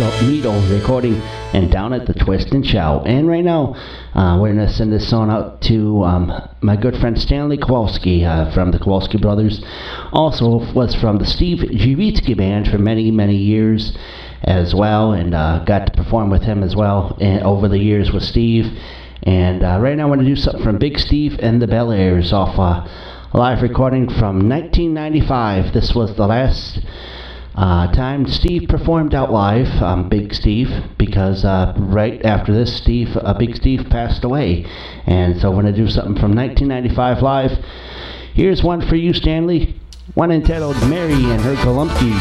Needle recording and Down at the Twist and Shout. And right now, we're going to send this song out to my good friend Stanley Kowalski from the Kowalski Brothers. Also was from the Steve Jivitsky Band for many, many years as well, and got to perform with him as well over the years with Steve. And right now I want to do something from Big Steve and the Bel Airs off a live recording from 1995. This was the last time Steve performed out live, Big Steve, because right after this, Big Steve passed away. And so we're going to do something from 1995 live. Here's one for you, Stanley. One entitled Mary and Her Golumpies.